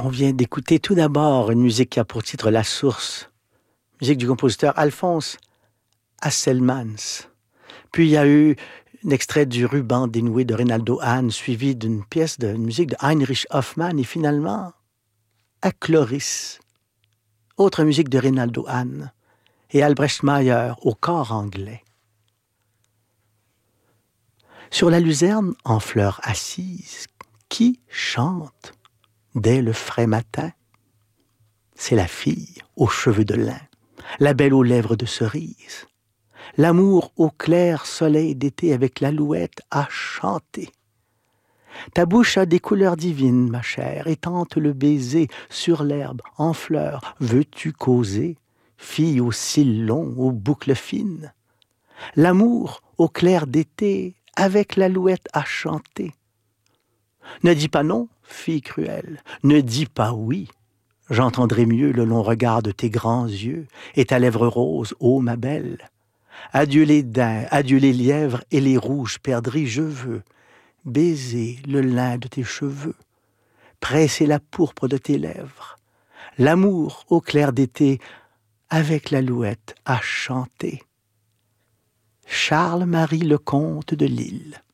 On vient d'écouter tout d'abord une musique qui a pour titre La Source, musique du compositeur Alphonse Hasselmans. Puis il y a eu un extrait du Ruban dénoué de Reynaldo Hahn, suivi d'une pièce de musique de Heinrich Hoffmann et finalement à Chloris, autre musique de Reynaldo Hahn et Albrecht Meyer au corps anglais. Sur la luzerne, en fleurs assises, qui chante dès le frais matin? C'est la fille aux cheveux de lin, la belle aux lèvres de cerise. L'amour au clair soleil d'été avec l'alouette a chanté. Ta bouche a des couleurs divines, ma chère, et tente le baiser sur l'herbe, en fleurs. Veux-tu causer, fille aux cils longs, aux boucles fines? L'amour au clair d'été avec l'alouette a chanté. Ne dis pas non, fille cruelle, ne dis pas oui. J'entendrai mieux le long regard de tes grands yeux et ta lèvre rose, ô ma belle. Adieu les daims, adieu les lièvres et les rouges perdrix, je veux baiser le lin de tes cheveux, presser la pourpre de tes lèvres. L'amour au clair d'été avec l'alouette a chanté. Charles-Marie Lecomte de Lille.